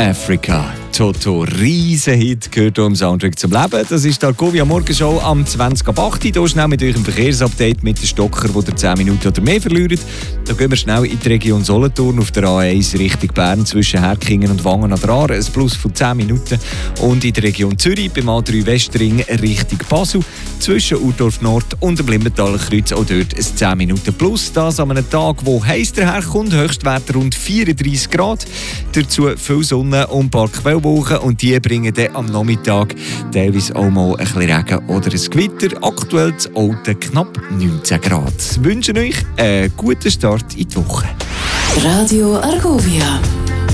Africa. Toto, Riesenhit, gehört hier im Soundtrack zum Leben. Das ist die Argovia Morgenshow am 20.08. Hier schnell mit euch im Verkehrsupdate mit den Stocker, die 10 Minuten oder mehr verlieren. Da gehen wir schnell in die Region Solothurn auf der A1 Richtung Bern zwischen Herkingen und Wangen an der Aare. Ein Plus von 10 Minuten. Und in der Region Zürich beim A3 Westring Richtung Basel zwischen Urdorf Nord und dem Limmentaler Kreuz. Auch dort ein 10 Minuten Plus. Das an einem Tag, wo heiß daherkommt. Höchstwert rund 34 Grad. Dazu viel Sonne und ein paar Quellwolken. Und die bringen dann am Nachmittag teilweise auch mal ein bisschen Regen oder ein Gewitter. Aktuell das Alte knapp 19 Grad. Wir wünschen euch einen guten Start in die Woche. Radio Argovia.